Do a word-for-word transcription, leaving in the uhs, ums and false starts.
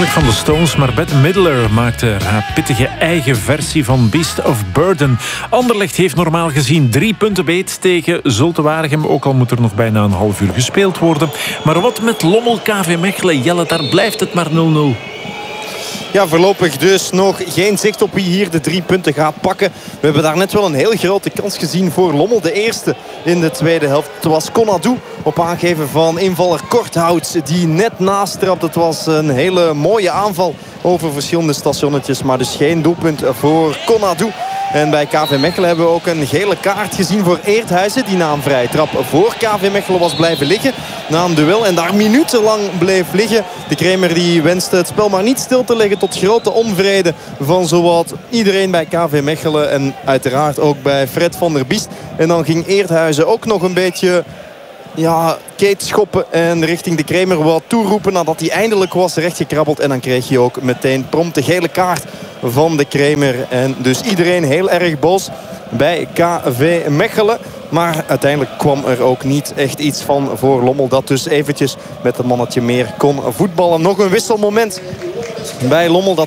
eigenlijk van de Stones, maar Bette Midler maakte haar pittige eigen versie van Beast of Burden. Anderlecht heeft normaal gezien drie punten beet tegen Zulte Waregem, ook al moet er nog bijna een half uur gespeeld worden. Maar wat met Lommel K V Mechelen? Jelle, daar blijft het maar nul nul. Ja, voorlopig dus nog geen zicht op wie hier de drie punten gaat pakken. We hebben daar net wel een heel grote kans gezien voor Lommel. De eerste in de tweede helft. Het was Konadu op aangeven van invaller Korthout die net naast trapt. Het was een hele mooie aanval over verschillende stationnetjes. Maar dus geen doelpunt voor Konadu. En bij K V Mechelen hebben we ook een gele kaart gezien voor Eerthuizen. Die na een vrije trap voor K V Mechelen was blijven liggen. Na een duel en daar minutenlang bleef liggen. De Kremer die wenste het spel maar niet stil te leggen. Tot grote onvrede van zowat iedereen bij K V Mechelen. En uiteraard ook bij Fred van der Biest. En dan ging Eerthuizen ook nog een beetje... Ja, Keet schoppen en richting de Kremer wat toeroepen nadat hij eindelijk was rechtgekrabbeld. En dan kreeg je ook meteen prompt de gele kaart van de Kremer. En dus iedereen heel erg boos bij K V Mechelen. Maar uiteindelijk kwam er ook niet echt iets van voor Lommel. Dat dus eventjes met een mannetje meer kon voetballen. Nog een wisselmoment bij Lommel dat